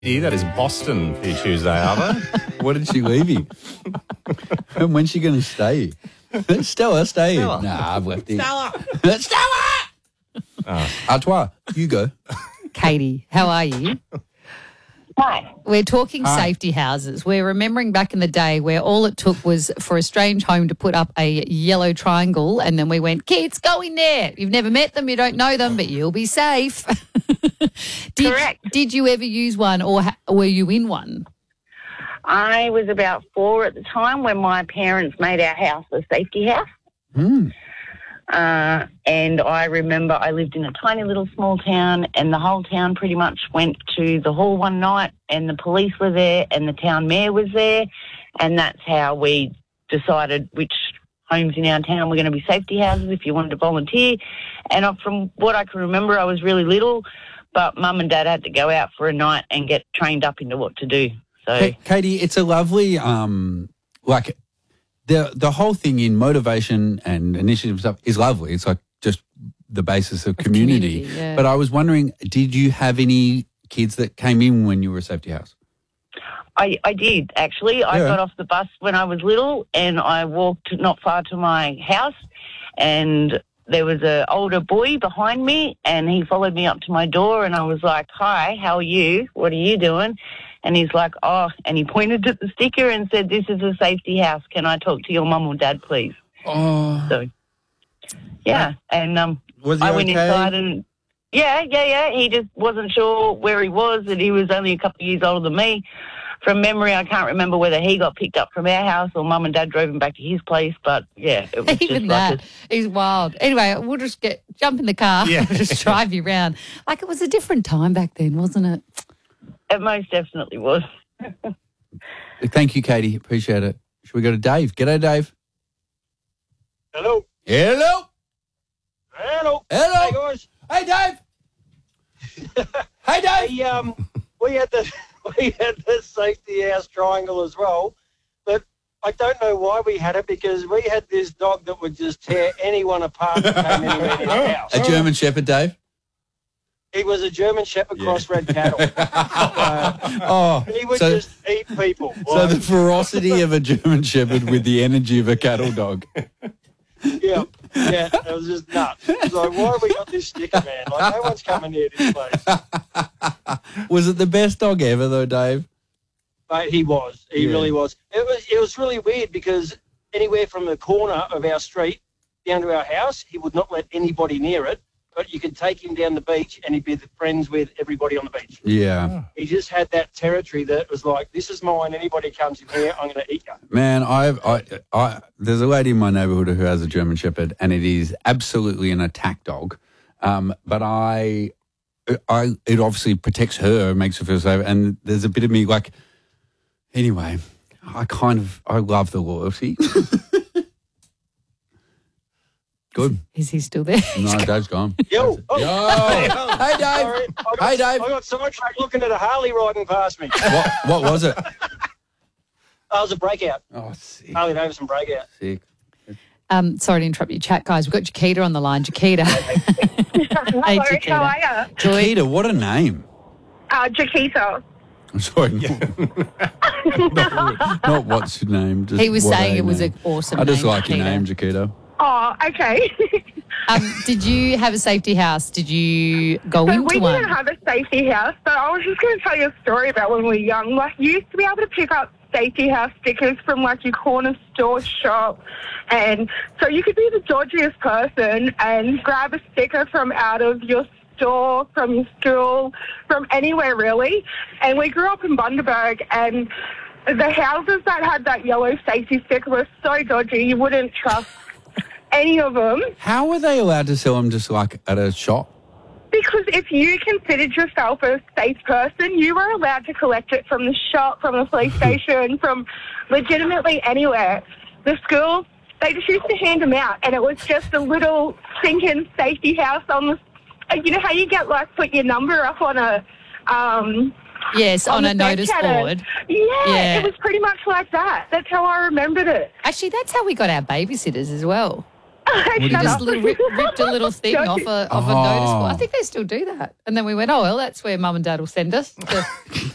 That is Boston for your Tuesday, Arvo. What did she leave you? And when's she going to stay? Stella, stay. Stella. Nah, I've left it. Stella. Stella! Artois, you go. Katie, how are you? Hi. We're talking Hi. safety houses. We're remembering back in the day where all it took was for a strange home to put up a yellow triangle and then we went, kids, go in there. You've never met them, you don't know them, but you'll be safe. Correct. Did you ever use one or were you in one? I was about 4 at the time when my parents made our house a safety house. And I remember I lived in a tiny little small town and the whole town pretty much went to the hall one night and the police were there and the town mayor was there, and that's how we decided which homes in our town were going to be safety houses if you wanted to volunteer. And from what I can remember, I was really little, but Mum and Dad had to go out for a night and get trained up into what to do. So Katie, it's a lovely, like, the whole thing in motivation and initiative stuff is lovely. It's like just the basis of community. Yeah. But I was wondering, did you have any kids that came in when you were a safety house? I did, actually. I got off the bus when I was little and I walked not far to my house and there was an older boy behind me and he followed me up to my door and I was like, hi, how are you? What are you doing? And he's like, oh, and he pointed at the sticker and said, this is a safety house. Can I talk to your mum or dad, please? Oh. So, yeah. And Was he I went okay? inside and, yeah. He just wasn't sure where he was and he was only a couple of years older than me. From memory, I can't remember whether he got picked up from our house or Mum and Dad drove him back to his place. But, yeah, it was Even just that like is wild. Anyway, we'll just jump in the car and just drive you around. Like it was a different time back then, wasn't it? it most definitely was. Thank you, Katie. Appreciate it. Should we go to Dave? G'day, Dave. Hello. Hello. Hello. Hello. Hey, guys. Hey, Dave. Hey, Dave. We had the safety house triangle as well, but I don't know why we had it because we had this dog that would just tear anyone apart that came anywhere near the house. A German Shepherd, Dave. He was a German Shepherd crossbred cattle. He would so- just eat people. So the ferocity of a German Shepherd with the energy of a cattle dog. Yeah, it was just nuts. It was like, why have we got this sticker, man? Like, no one's coming near this place. Was it the best dog ever, though, Dave? But he was. He really was. It was really weird because anywhere from the corner of our street down to our house, he would not let anybody near it. But you could take him down the beach and he'd be friends with everybody on the beach. Yeah. He just had that territory that was like, this is mine. Anybody comes in here, I'm going to eat you. Man, there's a lady in my neighbourhood who has a German Shepherd, and it is absolutely an attack dog. But it obviously protects her, makes her feel safe. And there's a bit of me like, anyway, I love the loyalty. Good. Is he still there? No, Dave's gone. Yo. Oh. Yo. Hey, Dave. Sorry. Hey, Dave. I got sidetracked looking at a Harley riding past me. What was it? I was a breakout. Oh, sick. Harley Davidson breakout. Sick. Sorry to interrupt your chat, guys. We've got Jaquita on the line. Jaquita. Hey, Hello, Jaquita. how are you? Chiquita, what a name. Jaquita. I'm sorry. Not what's your name. Just He was what saying a it was name. an awesome I just name, like your Chiquita. name, Chiquita. Oh, okay. Did you have a safety house? Did you go So into we one? didn't have a safety house, but I was just going to tell you a story about when we were young. Like, you used to be able to pick up safety house stickers from, like, your corner store shop. And so you could be the dodgiest person and grab a sticker from out of your store, from your school, from anywhere, really. And we grew up in Bundaberg, and the houses that had that yellow safety sticker were so dodgy, you wouldn't trust any of them. How were they allowed to sell them just like at a shop? Because if you considered yourself a safe person, you were allowed to collect it from the shop, from the police station, from legitimately anywhere. The school, they just used to hand them out, and it was just a little sinking safety house on the... You know how you get, like, put your number up on a... Yes, on a the notice back board. Yeah, it was pretty much like that. That's how I remembered it. Actually, that's how we got our babysitters as well. Shut Just up. ripped a little thing off a notice board. I think they still do that. And then we went, oh, well, that's where Mum and Dad will send us to